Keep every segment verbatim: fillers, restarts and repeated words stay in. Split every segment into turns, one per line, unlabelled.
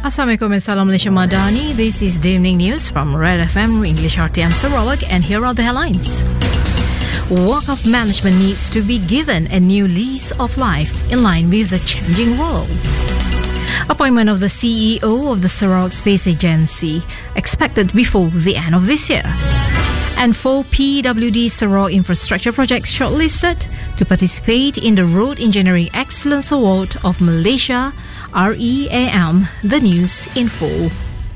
Assalamualaikum and Salam Malaysia Madani. This is the evening news from Red F M English R T M Sarawak, and here are the headlines. Waqf management needs to be given a new lease of life in line with the changing world. Appointment of the C E O of the Sarawak Space Agency expected before the end of this year. And four P W D Sarawak infrastructure projects shortlisted to participate in the Road Engineering Excellence Award of Malaysia, R E A M. The news in full.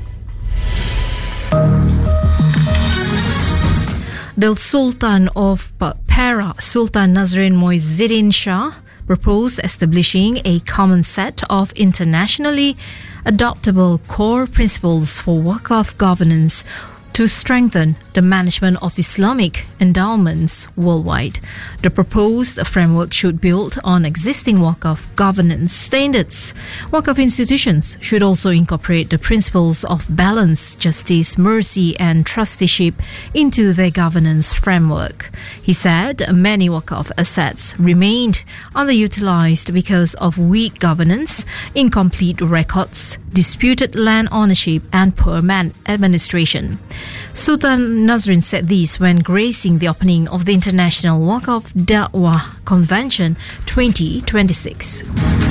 The Sultan of Perak, Sultan Nazrin Moizuddin Shah, proposed establishing a common set of internationally adoptable core principles for Waqf governance to strengthen the management of Islamic endowments worldwide. The proposed framework should build on existing Waqf governance standards. Waqf institutions should also incorporate the principles of balance, justice, mercy and trusteeship into their governance framework. He said many Waqf assets remained underutilized because of weak governance, incomplete records, disputed land ownership and poor man administration. Sultan Nazrin said this when gracing the opening of the International Waqf Da'wah Convention twenty twenty-six.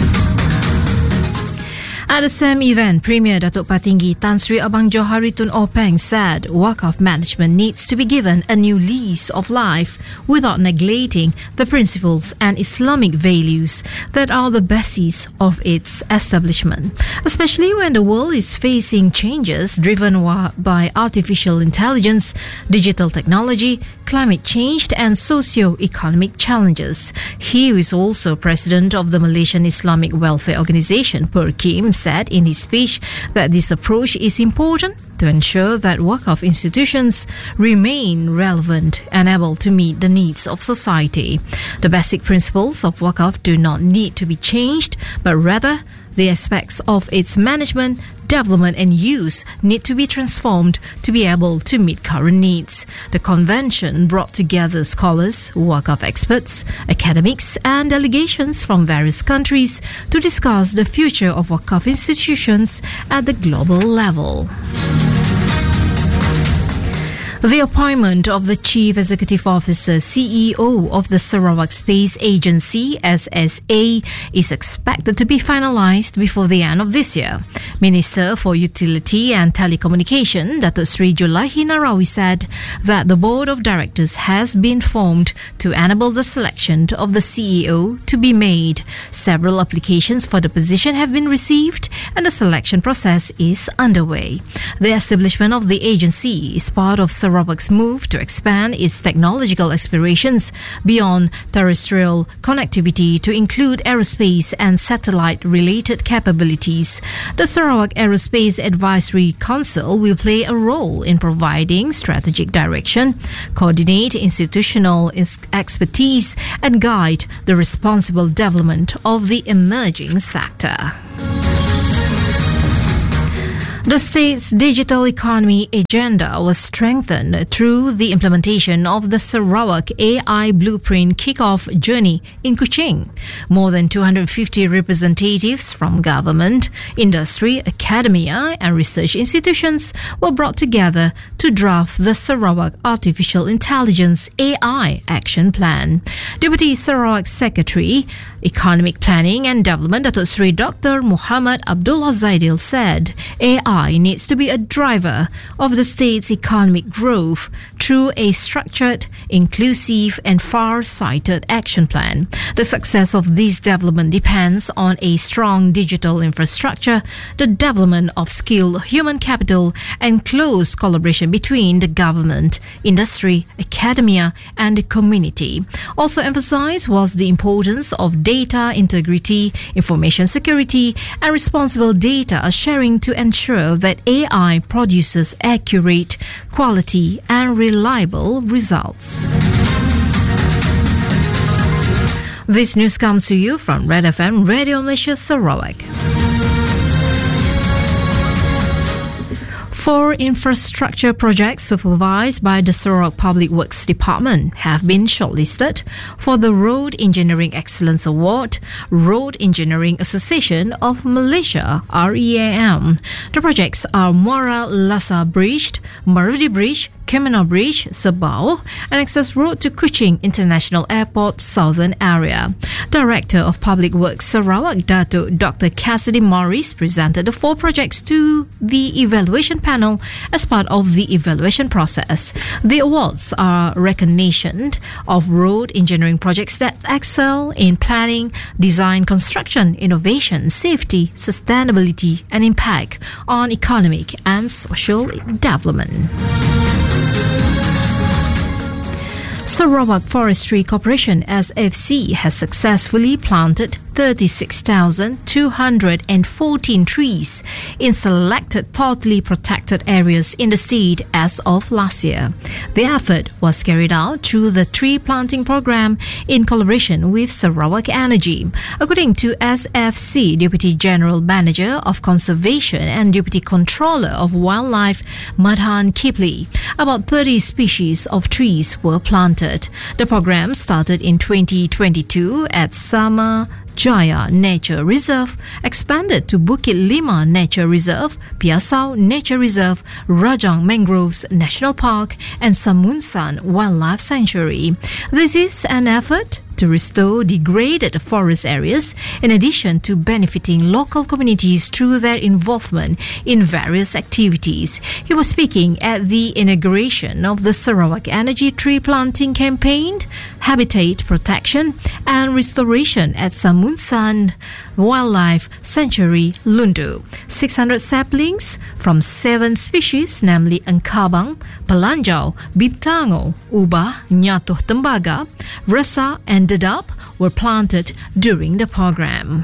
At the same event, Premier Datuk Patinggi Tan Sri Abang Joharitun Openg said Waqf management needs to be given a new lease of life without neglecting the principles and Islamic values that are the basis of its establishment, especially when the world is facing changes driven by artificial intelligence, digital technology, climate change and socio-economic challenges. He is also president of the Malaysian Islamic Welfare Organisation, PERKIM, said in his speech that this approach is important to ensure that Waqf institutions remain relevant and able to meet the needs of society. The basic principles of Waqf do not need to be changed, but rather the aspects of its management, development and use need to be transformed to be able to meet current needs. The convention brought together scholars, Waqf experts, academics and delegations from various countries to discuss the future of Waqf institutions at the global level. The appointment of the Chief Executive Officer, C E O of the Sarawak Space Agency, S S A, is expected to be finalised before the end of this year. Minister for Utility and Telecommunication, Datuk Sri Julaihi Narawi, said that the Board of Directors has been formed to enable the selection of the C E O to be made. Several applications for the position have been received and the selection process is underway. The establishment of the agency is part of Sarawak's move to expand its technological aspirations beyond terrestrial connectivity to include aerospace and satellite-related capabilities. The Sarawak Aerospace Advisory Council will play a role in providing strategic direction, coordinate institutional expertise, and guide the responsible development of the emerging sector. The state's digital economy agenda was strengthened through the implementation of the Sarawak A I Blueprint Kick-Off Journey in Kuching. More than two hundred fifty representatives from government, industry, academia and research institutions were brought together to draft the Sarawak Artificial Intelligence A I Action Plan. Deputy Sarawak Secretary, Economic Planning and Development, Datuk Sri Doctor Muhammad Abdullah Zaidil, said A I needs to be a driver of the state's economic growth through a structured, inclusive and far-sighted action plan. The success of this development depends on a strong digital infrastructure, the development of skilled human capital and close collaboration between the government, industry, academia and the community. Also emphasized was the importance of data integrity, information security and responsible data sharing to ensure that A I produces accurate, quality and reliable results. This news comes to you from Red F M Radio Malaysia Sarawak. Four infrastructure projects supervised by the Sarawak Public Works Department have been shortlisted for the Road Engineering Excellence Award, Road Engineering Association of Malaysia, R E A M. The projects are Muara Lasa Bridge, Marudi Bridge, Kemenau Bridge, Sabau, and access road to Kuching International Airport Southern Area. Director of Public Works Sarawak, Datuk Doctor Cassidy Morris, presented the four projects to the evaluation panel as part of the evaluation process. The awards are recognition of road engineering projects that excel in planning, design, construction, innovation, safety, sustainability, and impact on economic and social development. Sarawak Forestry Corporation S F C has successfully planted thirty-six thousand two hundred fourteen trees in selected totally protected areas in the state as of last year. The effort was carried out through the tree planting program in collaboration with Sarawak Energy. According to S F C Deputy General Manager of Conservation and Deputy Controller of Wildlife Madhan Kipli, about thirty species of trees were planted. The program started in twenty twenty-two at Sama Jaya Nature Reserve, expanded to Bukit Lima Nature Reserve, Piasau Nature Reserve, Rajang Mangroves National Park, and Samunsan Wildlife Sanctuary. This is an effort to restore degraded forest areas, in addition to benefiting local communities through their involvement in various activities. He was speaking at the inauguration of the Sarawak Energy Tree Planting Campaign, Habitat Protection and Restoration at Samunsan Wildlife Sanctuary, Lundu. six hundred saplings from seven species, namely Engkabang, Pelanjau, Bintango, Ubah, Nyatuh Tembaga, Resa, and Dedap, were planted during the program.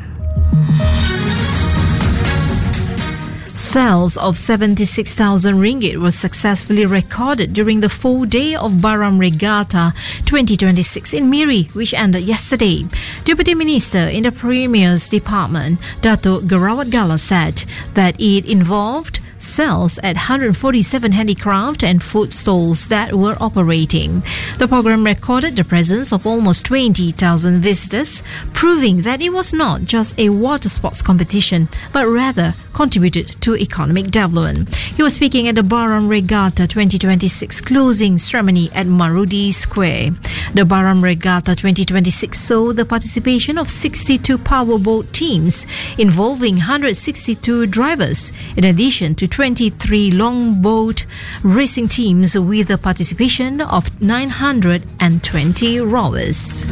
Sales of seventy-six thousand ringgit were successfully recorded during the full day of Baram Regatta twenty twenty-six in Miri, which ended yesterday. Deputy Minister in the Premier's Department, Datuk Garawat Gala, said that it involved sales at one hundred forty-seven handicraft and food stalls that were operating. The program recorded the presence of almost twenty thousand visitors, proving that it was not just a water sports competition, but rather contributed to economic development. He was speaking at the Baram Regatta twenty twenty-six closing ceremony at Marudi Square. The Baram Regatta twenty twenty-six saw the participation of sixty-two powerboat teams involving one hundred sixty-two drivers, in addition to twenty-three longboat racing teams with the participation of nine hundred twenty rowers.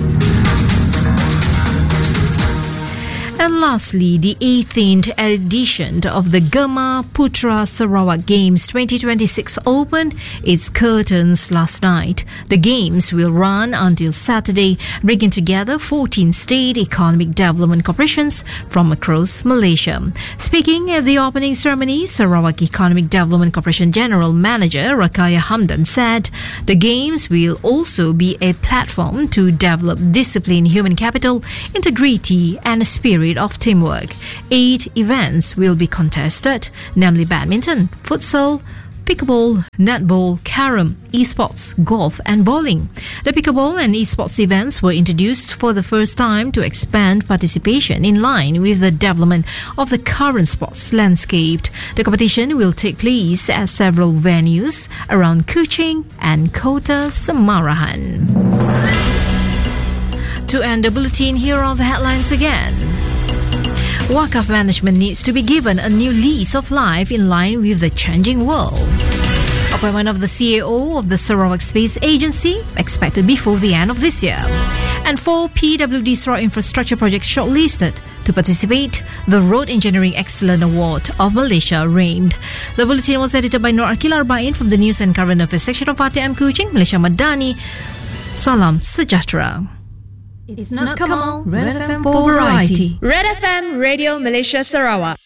And lastly, the eighteenth edition of the Gema Putra Sarawak Games twenty twenty-six opened its curtains last night. The games will run until Saturday, bringing together fourteen state economic development corporations from across Malaysia. Speaking at the opening ceremony, Sarawak Economic Development Corporation General Manager Rakaya Hamdan said the games will also be a platform to develop discipline, human capital, integrity, and a spirit of teamwork. Eight events will be contested, namely badminton, futsal, pickleball, netball, carom, esports, golf, and bowling. The pickleball and esports events were introduced for the first time to expand participation in line with the development of the current sports landscape. The competition will take place at several venues around Kuching and Kota Samarahan. To end the bulletin, here are the headlines again. Waqf management needs to be given a new lease of life in line with the changing world. Appointment of the C A O of the Sarawak Space Agency expected before the end of this year. And four P W D Sarawak infrastructure projects shortlisted to participate the Road Engineering Excellence Award of Malaysia named. The bulletin was edited by Nur Akil Arba'in from the News and Current Affairs section of R T M Kuching, Malaysia Madani. Salam Sejahtera.
It's not Kamal, Red F M for variety.
Red F M Radio Malaysia Sarawak.